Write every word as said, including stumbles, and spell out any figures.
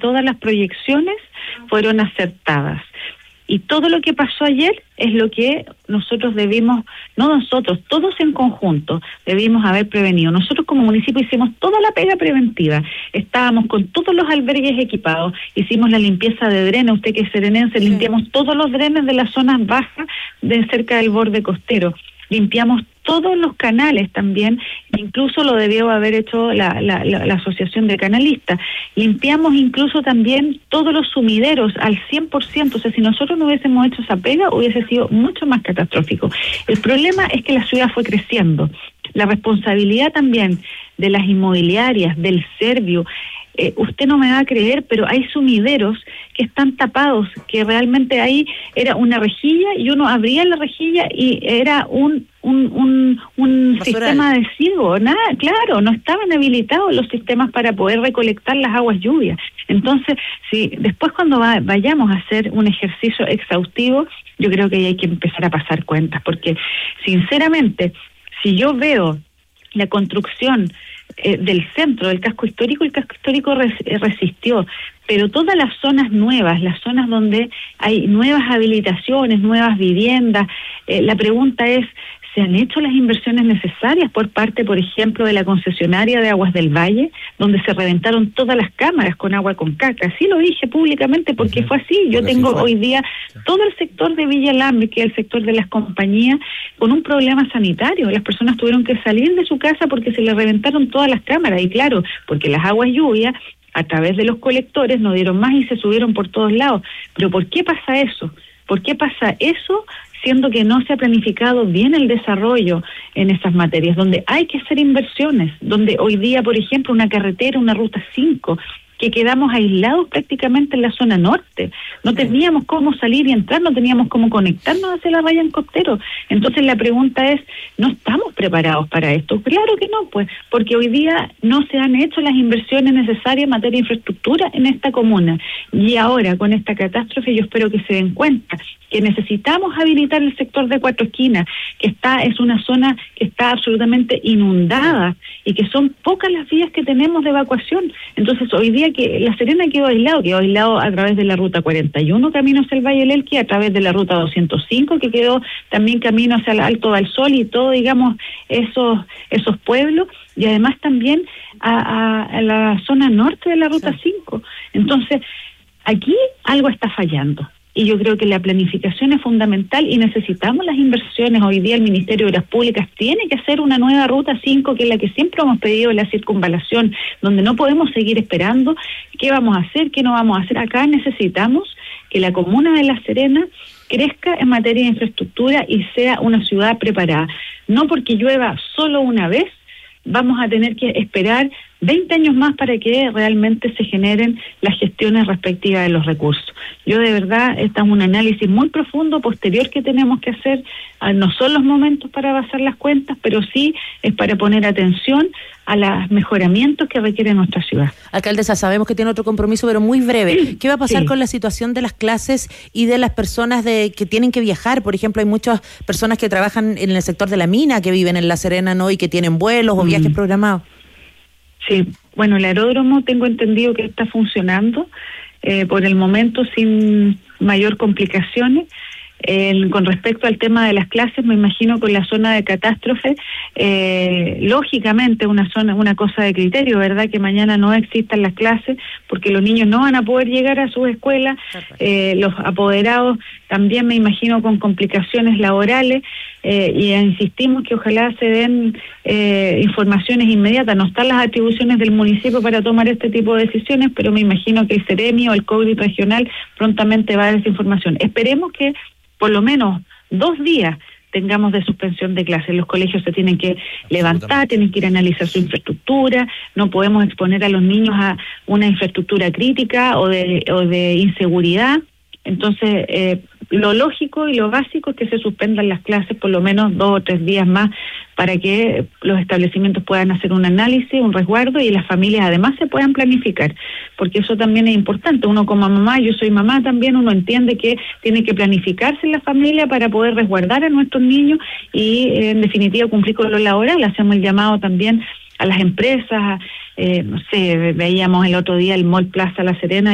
todas las proyecciones fueron acertadas. Y todo lo que pasó ayer es lo que nosotros debimos, no nosotros, todos en conjunto debimos haber prevenido. Nosotros como municipio hicimos toda la pega preventiva, estábamos con todos los albergues equipados, hicimos la limpieza de drenes, usted que es serenense, sí. Limpiamos todos los drenes de las zonas bajas de cerca del borde costero. Limpiamos todos los canales también, incluso lo debió haber hecho la, la, la, la Asociación de Canalistas. Limpiamos incluso también todos los sumideros al cien por ciento, o sea, si nosotros no hubiésemos hecho esa pega, hubiese sido mucho más catastrófico. El problema es que la ciudad fue creciendo. La responsabilidad también de las inmobiliarias, del Servio, Eh, usted no me va a creer, pero hay sumideros que están tapados, que realmente ahí era una rejilla y uno abría la rejilla y era un un un, un sistema de residuo, nada, claro, no estaban habilitados los sistemas para poder recolectar las aguas lluvias. Entonces, si después cuando va, vayamos a hacer un ejercicio exhaustivo, yo creo que ahí hay que empezar a pasar cuentas, porque sinceramente, si yo veo la construcción eh, del centro, del casco histórico, el casco histórico res, eh, resistió, pero todas las zonas nuevas, las zonas donde hay nuevas habilitaciones, nuevas viviendas, eh, la pregunta es, ¿se han hecho las inversiones necesarias por parte, por ejemplo, de la concesionaria de Aguas del Valle, donde se reventaron todas las cámaras con agua con caca? Así lo dije públicamente porque uh-huh. fue así. Yo porque tengo hoy día todo el sector de Villa Lambe, que es el sector de las compañías, con un problema sanitario. Las personas tuvieron que salir de su casa porque se les reventaron todas las cámaras. Y claro, porque las aguas lluvias, a través de los colectores, no dieron más y se subieron por todos lados. Pero ¿por qué pasa eso? ¿Por qué pasa eso? Siendo que no se ha planificado bien el desarrollo en esas materias, donde hay que hacer inversiones, donde hoy día, por ejemplo, una carretera, una ruta cinco, que quedamos aislados prácticamente en la zona norte, no teníamos cómo salir y entrar, no teníamos cómo conectarnos hacia la raya en costero. Entonces la pregunta es, ¿no estamos preparados para esto? Claro que no, pues, porque hoy día no se han hecho las inversiones necesarias en materia de infraestructura en esta comuna, y ahora con esta catástrofe yo espero que se den cuenta que necesitamos habilitar el sector de Cuatro Esquinas, que está es una zona que está absolutamente inundada y que son pocas las vías que tenemos de evacuación. Entonces hoy día que La Serena quedó aislado, quedó aislado a través de la ruta cuarenta y uno camino hacia el Valle del Elqui, a través de la ruta doscientos cinco que quedó también camino hacia el Alto del Sol y todo, digamos, esos esos pueblos, y además también a, a, a la zona norte de la ruta sí. cinco. Entonces, aquí algo está fallando. Y yo creo que la planificación es fundamental y necesitamos las inversiones. Hoy día el Ministerio de Obras Públicas tiene que hacer una nueva ruta cinco, que es la que siempre hemos pedido, la circunvalación, donde no podemos seguir esperando. ¿Qué vamos a hacer? ¿Qué no vamos a hacer? Acá necesitamos que la comuna de La Serena crezca en materia de infraestructura y sea una ciudad preparada. No porque llueva solo una vez, vamos a tener que esperar veinte años más para que realmente se generen las gestiones respectivas de los recursos. Yo de verdad, este es un análisis muy profundo, posterior, que tenemos que hacer. No son los momentos para basar las cuentas, pero sí es para poner atención a los mejoramientos que requiere nuestra ciudad. Alcaldesa, sabemos que tiene otro compromiso, pero muy breve. ¿Qué va a pasar sí. con la situación de las clases y de las personas de que tienen que viajar? Por ejemplo, hay muchas personas que trabajan en el sector de la mina, que viven en La Serena, ¿no? Y que tienen vuelos o mm. viajes programados. Sí, bueno, el aeródromo tengo entendido que está funcionando eh, por el momento sin mayor complicaciones. Eh, con respecto al tema de las clases, me imagino con la zona de catástrofe, eh, lógicamente una zona, una cosa de criterio, ¿verdad? Que mañana no existan las clases porque los niños no van a poder llegar a sus escuelas, eh, los apoderados también me imagino con complicaciones laborales, eh, y insistimos que ojalá se den eh, informaciones inmediatas. No están las atribuciones del municipio para tomar este tipo de decisiones, pero me imagino que el Ceremi o el COVID regional prontamente va a dar esa información. Esperemos que por lo menos dos días tengamos de suspensión de clases. Los colegios se tienen que levantar, tienen que ir a analizar su infraestructura, no podemos exponer a los niños a una infraestructura crítica o de, o de inseguridad. Entonces, eh, lo lógico y lo básico es que se suspendan las clases por lo menos dos o tres días más para que los establecimientos puedan hacer un análisis, un resguardo, y las familias además se puedan planificar, porque eso también es importante. Uno como mamá, yo soy mamá también, uno entiende que tiene que planificarse en la familia para poder resguardar a nuestros niños y en definitiva cumplir con lo laboral. Hacemos el llamado también a las empresas, eh, no sé, veíamos el otro día el Mall Plaza La Serena